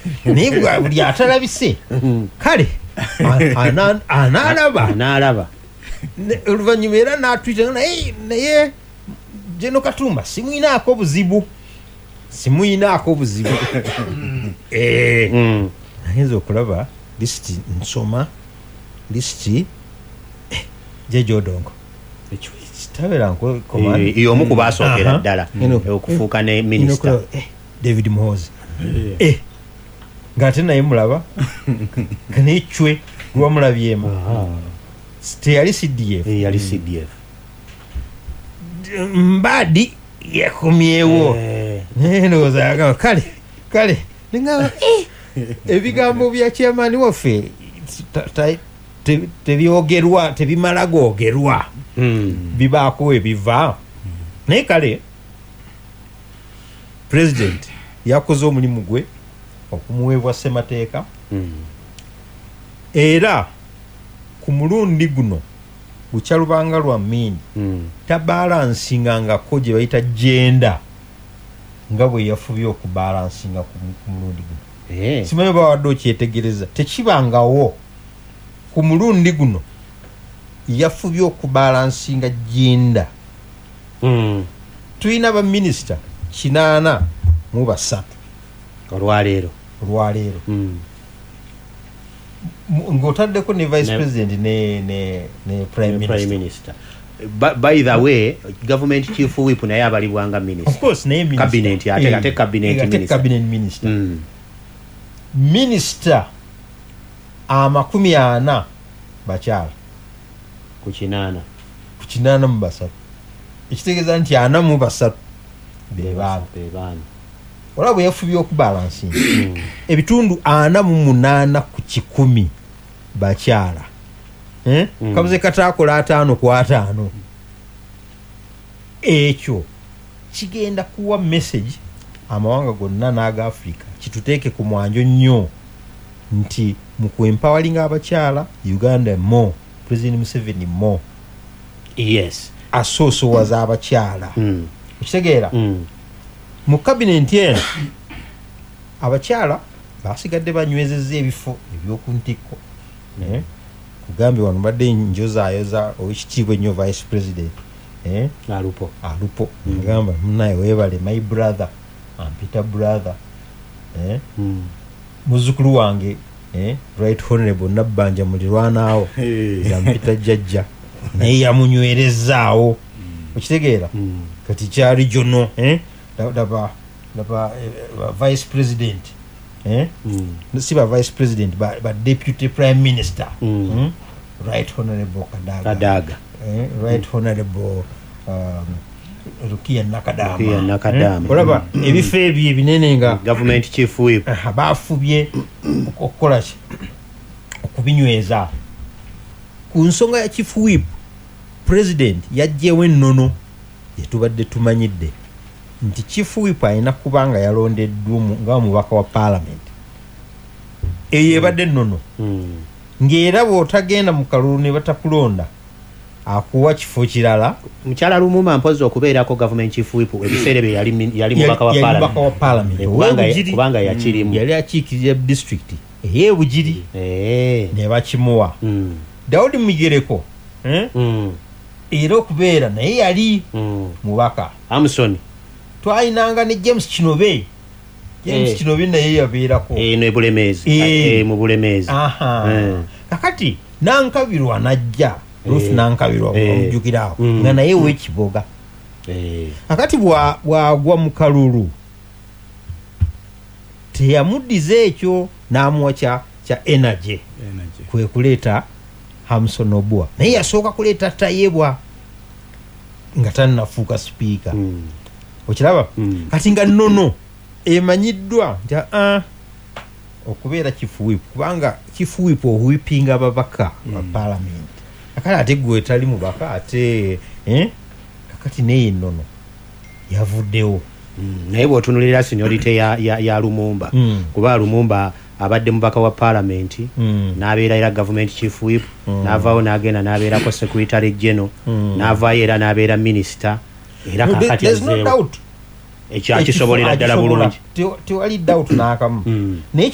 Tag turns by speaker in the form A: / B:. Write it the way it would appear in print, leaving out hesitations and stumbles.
A: naye buli atalabise kale analaba oluvannyuma era n'atwita naye General Katumba simuyinaako buzibu nagenza okulaba lisiti nsoma lisiti Jeje Odongo tabera
B: y'omu ku baasookera ddala okufuuka ne minisita
A: David Muhoozi ng'ate naye mulaba nga n'ecwe lwamulabyemu teyali CDF
B: yali CDF
A: Mbadi yakomyewo ndowooza yagamba kale nengamba ebigambo bya chairman waffe tebyogerwa tebimala googerwa bibaako ebiva naye kale president yakoze omulimu gwe okumuweebwa ssemateeka era ku mulundi guno bukyalubanga lwa mmindi tabalansingangako gye bayita genda nga bwe yafubye okubalansinga ku mulundi guno simanyi bawadde okyetegereza tekibangawo ku mulundi guno yafubye okubalansinga genda tulina baminisita 83
B: olwaleero
A: ng'otaddeko ne vice president ne prime minister.
B: By the way, government chief whip naye abalibwanga minister.
A: Of course, naye minister.
B: Cabinet, ate cabinet minister.
A: Minister 40 bakyala.
B: Ku kinana
A: mu basatu. Ekitegeeza nti 43 bebaana. Olaba yafubye okubalansinga. Ebitundu 48 ku 100 bakyala. Kabuze katakola 5 ku 5. Ekyo kigenda kuwa message amawanga gonna n'aga Africa kituteeke ku mwanjo nnyo nti mu kwempowering abakyala Uganda more, President Museveni more.
B: Yes.
A: Asoosowaza abakyala. Okitegeera? Mu cabinet eno abakyala basigadde banywezezza ebifo ebyokuntikko. Kugambe wano badde njozaayoza owekitiibwa ennyo vice president.
B: Alupo.
A: Ngamba munaye weebale my brother, Peter brother. Muzzukulu wange right honorable Nabbanja mulirwanaawo yampita jjajja naye yamunywerezaawo. Okitegeera? Kati kyali jono daba vice president si ba vice president ba deputy prime minister right honorable Kadaga right honorable Rukia Nakadama olaba ebifo ebyo ebinene nga
B: government chief whip
A: baafubye okukola okubinyweza ku nsonga ya chief whip. President yajjewo ennono yetubadde tumanyidde nti chief whip ayina kubanga yalondeddwa nga mubaka wa parliament eyo ebadde nnono ng'era bw'otagenda mu kalulu ne batakulonda akuwa kifo kirala.
B: Mukyala Lumumba mpozi okubeerako government chief whip ebiseera bye yali mubaka wa parliament kubanga yakirimu
A: yali akiikirira district ey'Ebugiri ne bakimuwa. Daudi Mugereko era okubeera naye yali mubaka.
B: Amson
A: twayinanga ne James Kinobe naye yabeerako
B: mu Bulemeezi.
A: Kakati Nankabirwa najja Ruth Nankabirwa omujjukiraawo nga naye w'ekiboga. Kakati bwagwa mu kalulu teyamuddiza ekyo n'amuwa kya energy kwe kuleeta Hamson Obua naye yasooka kuleeta Tayebwa nga tannafuuka sipiika. Okiraba? Kati nga nnono emanyiddwa nti okubeera kifuwipu kubanga kifuwipu ohuipinga ababaka ba parliament akala ate gwe tali mubaka ate kakati neye nnono yavuddewo.
B: Naye bw'otunulira seniority ya Lumumba kuba Lumumba abadde mubaka wa parliament n'abeera era government chief whip n'avaawo n'agenda n'abeerako secretary general n'avaayo era n'abeera minister era kakati ekyakisobolera ddala bulungi
A: tewali doubt n'akamu.